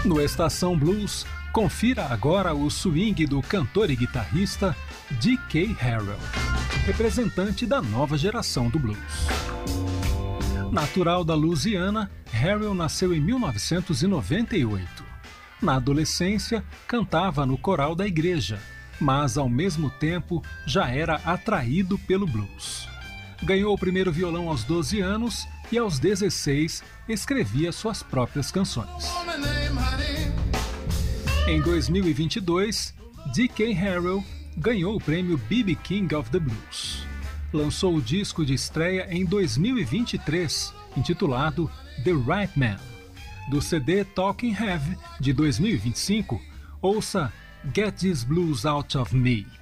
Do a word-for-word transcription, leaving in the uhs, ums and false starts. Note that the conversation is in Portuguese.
No Estação Blues, confira agora o swing do cantor e guitarrista D K Harrell, representante da nova geração do blues. Natural da Louisiana, Harrell nasceu em mil novecentos e noventa e oito. Na adolescência, cantava no coral da igreja, mas ao mesmo tempo já era atraído pelo blues. Ganhou o primeiro violão aos doze anos e aos dezesseis escrevia suas próprias canções. Em dois mil e vinte e dois, D K Harrell ganhou o prêmio B B King of the Blues. Lançou o disco de estreia em dois mil e vinte e três, intitulado The Right Man. Do C D Talking Heavy, de dois mil e vinte e cinco, ouça Get This Blues Out of Me.